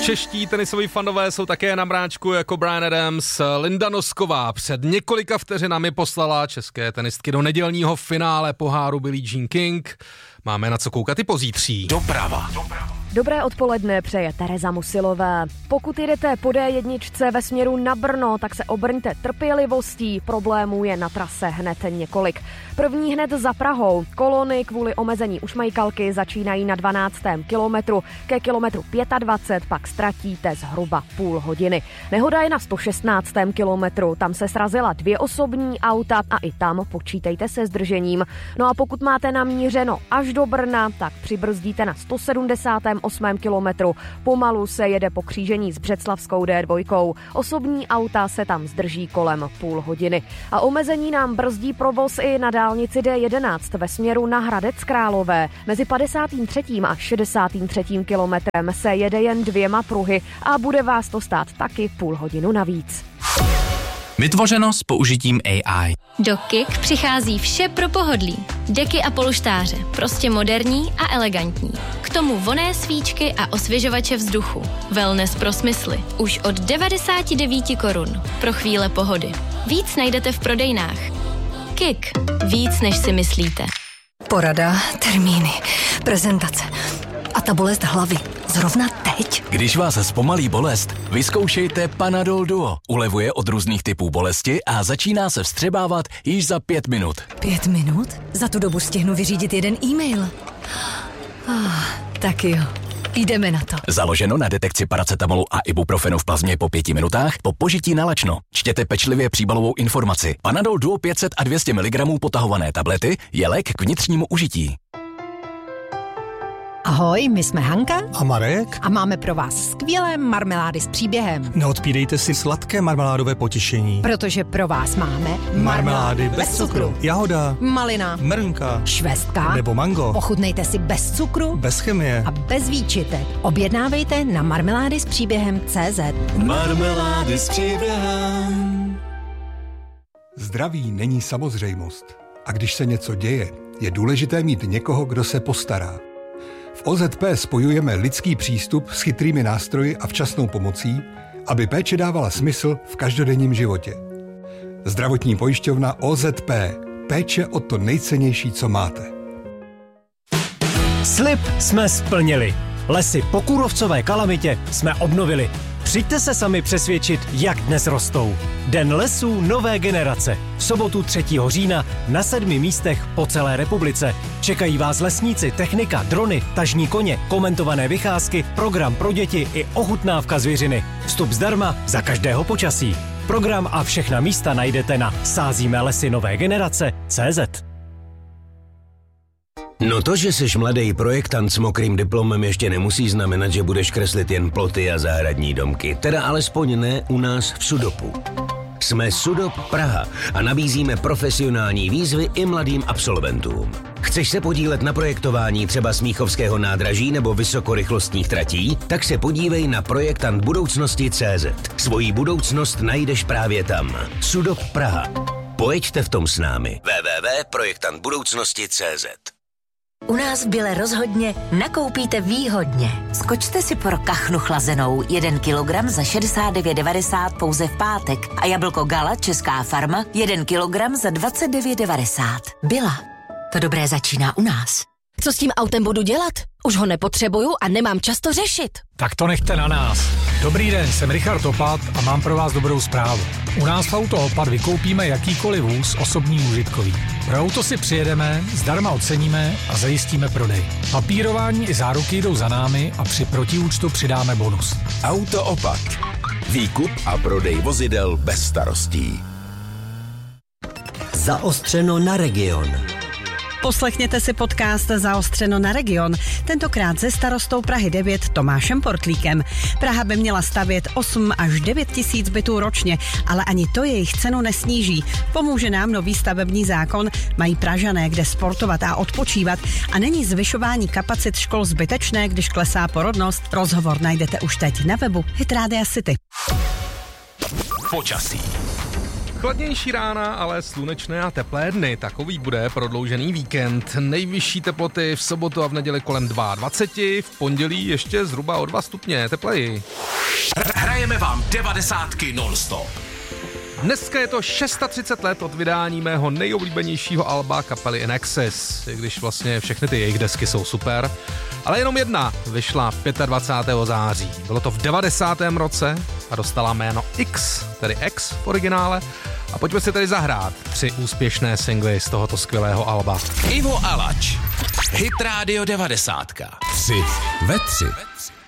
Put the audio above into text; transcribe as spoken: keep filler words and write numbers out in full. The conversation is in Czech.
Čeští tenisoví fanové jsou také na mráčku jako Bryan Adams. Linda Nosková před několika vteřinami poslala české tenistky do nedělního finále poháru Billie Jean King. Máme na co koukat i pozítří. Doprava. Doprava. Dobré odpoledne, přeje Tereza Musilová. Pokud jedete po dé jedna ve směru na Brno, tak se obrňte trpělivostí, problémů je na trase hned několik. První hned za Prahou. Kolony kvůli omezení ušmajkalky začínají na dvanáctém kilometru. Ke kilometru dvacet pět pak ztratíte zhruba půl hodiny. Nehoda je na sto šestnáctém kilometru. Tam se srazila dvě osobní auta a i tam počítejte se zdržením. No a pokud máte namířeno až do Brna, tak přibrzdíte na sto sedmdesátém osmém kilometru. Pomalu se jede po křížení s Břeclavskou dé dva. Osobní auta se tam zdrží kolem půl hodiny. A omezení nám brzdí provoz i na dálnici dé jedenáct ve směru na Hradec Králové. Mezi padesátým třetím a šedesátým třetím kilometrem se jede jen dvěma pruhy a bude vás to stát taky půl hodinu navíc. Vytvořeno s použitím A I. Do Kik přichází vše pro pohodlí. Deky a polštáře, prostě moderní a elegantní. K tomu vonné svíčky a osvěžovače vzduchu. Wellness pro smysly. Už od devadesát devět korun. Pro chvíle pohody. Víc najdete v prodejnách. Kik. Víc, než si myslíte. Porada, termíny, prezentace a ta bolest hlavy. Zrovna teď? Když vás zpomalí bolest, vyzkoušejte Panadol Duo. Ulevuje od různých typů bolesti a začíná se vstřebávat již za pět minut. Pět minut? Za tu dobu stihnu vyřídit jeden e-mail. Ah, tak jo. Jdeme na to. Založeno na detekci paracetamolu a ibuprofenu v plazmě po pěti minutách po požití nalačno. Čtěte pečlivě příbalovou informaci. Panadol Duo pět set a dvě stě miligramů potahované tablety je lék k vnitřnímu užití. Ahoj, my jsme Hanka a Marek a máme pro vás skvělé marmelády s příběhem. Neodpídejte si sladké marmeládové potěšení. Protože pro vás máme marmelády bez, bez cukru. cukru. Jahoda, malina, mrnka, švestka nebo mango. Ochutnejte si bez cukru, bez chemie a bez výčitek. Objednávejte na marmelády s příběhem tečka cé zet. Marmelády s příběhem. Zdraví není samozřejmost. A když se něco děje, je důležité mít někoho, kdo se postará. V O Z P spojujeme lidský přístup s chytrými nástroji a včasnou pomocí, aby péče dávala smysl v každodenním životě. Zdravotní pojišťovna O Z P. Péče o to nejcennější, co máte. Slib jsme splnili. Lesy po kůrovcové kalamitě jsme obnovili. Přijďte se sami přesvědčit, jak dnes rostou. Den lesů nové generace. V sobotu třetího října na sedmi místech po celé republice. Čekají vás lesníci, technika, drony, tažní koně, komentované vycházky, program pro děti i ochutnávka zvěřiny. Vstup zdarma za každého počasí. Program a všechna místa najdete na sázíme lesy nové generace tečka cé zet. No to, že jsi mladý projektant s mokrým diplomem, ještě nemusí znamenat, že budeš kreslit jen ploty a zahradní domky. Teda alespoň ne u nás v Sudopu. Jsme Sudop Praha a nabízíme profesionální výzvy i mladým absolventům. Chceš se podílet na projektování třeba Smíchovského nádraží nebo vysokorychlostních tratí? Tak se podívej na projektant budoucnosti tečka cé zet. Svoji budoucnost najdeš právě tam. Sudop Praha. Pojďte v tom s námi. w w w tečka projektant budoucnosti tečka cé zet. U nás v Bile rozhodně nakoupíte výhodně. Skočte si pro kachnu chlazenou jeden kilogram za šedesát devět devadesát pouze v pátek a jablko Gala Česká farma jeden kilogram za dvacet devět devadesát. Bila. To dobré začíná u nás. Co s tím autem budu dělat? Už ho nepotřebuju a nemám čas to řešit. Tak to nechte na nás. Dobrý den, jsem Richard Opat a mám pro vás dobrou zprávu. U nás v Auto Opat vykoupíme jakýkoliv vůz osobní užitkový. Pro auto si přijedeme, zdarma oceníme a zajistíme prodej. Papírování i záruky jdou za námi a při protiúčtu přidáme bonus. Auto Opat. Výkup a prodej vozidel bez starostí. Zaostřeno na region. Poslechněte si podcast Zaostřeno na region, tentokrát se starostou Prahy devět Tomášem Portlíkem. Praha by měla stavět osm až devět tisíc bytů ročně, ale ani to jejich cenu nesníží. Pomůže nám nový stavební zákon, mají Pražané kde sportovat a odpočívat a není zvyšování kapacit škol zbytečné, když klesá porodnost. Rozhovor najdete už teď na webu Hit Radio City. Počasí. Chladnější rána, ale slunečné a teplé dny. Takový bude prodloužený víkend. Nejvyšší teploty v sobotu a v neděli kolem dvacet dva, v pondělí ještě zhruba o dva stupně tepleji. Hrajeme vám devadesátky non-stop. Dneska je to třicet šest let od vydání mého nejoblíbenějšího alba kapely In Excess, i když vlastně všechny ty jejich desky jsou super. Ale jenom jedna vyšla dvacátého pátého září. Bylo to v devadesátém roce a dostala jméno X, tedy X v originále. A pojďme si tedy zahrát tři úspěšné singly z tohoto skvělého alba. Ivo Alač, Hit Radio devadesátka. Tři ve tři.